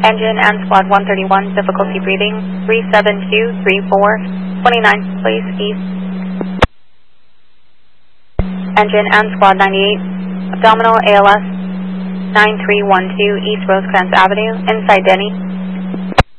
Engine and Squad 131, difficulty breathing, 37234, 29th place east. Engine and Squad 98, abdominal ALS 9312 East Rosecrans Avenue, inside Denny.